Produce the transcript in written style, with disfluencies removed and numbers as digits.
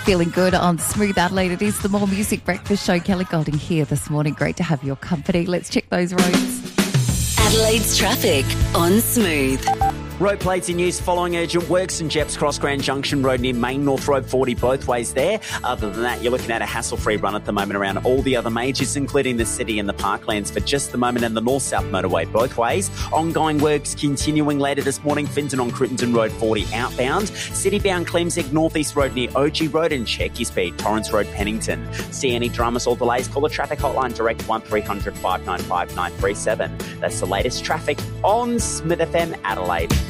Feeling good on Smooth Adelaide. It is the More Music Breakfast Show. Kelly Golding here this morning. Great to have your company. Let's check those roads. Adelaide's traffic on Smooth. Road plates in use following urgent works in Jeps Cross Grand Junction Road near Main North Road 40 both ways there. Other than that, you're looking at a hassle-free run at the moment around all the other majors, including the city and the parklands for just the moment, and the North-South motorway both ways. Ongoing works continuing later this morning. Finton on Crittenden Road 40 outbound. City-bound Clemseg North East Road near OG Road, and check your speed. Torrance Road Pennington. See any dramas or delays, call the traffic hotline direct 1300 595 937. That's the latest traffic on Smith FM Adelaide.